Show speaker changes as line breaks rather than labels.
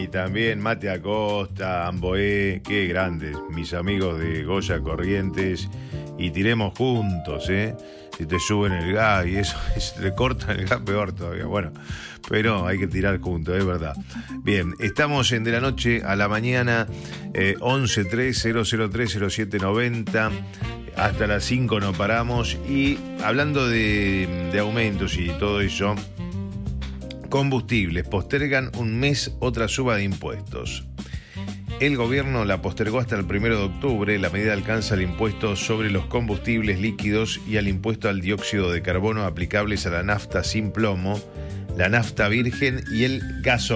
Y también Mate Acosta, Amboé, qué grandes, mis amigos de Goya Corrientes. Y tiremos juntos, ¿eh? Si te suben el gas y eso, si te cortan el gas, peor todavía. Bueno, pero hay que tirar juntos, es verdad. Bien, estamos en De la Noche a la Mañana, 1130030790. Hasta las 5 no paramos. Y hablando de aumentos y todo eso, combustibles, postergan un mes otra suba de impuestos. El gobierno la postergó hasta el 1 de octubre. La medida alcanza el impuesto sobre los combustibles líquidos y al impuesto al dióxido de carbono aplicables a la nafta sin plomo, la nafta virgen y el gasóleo.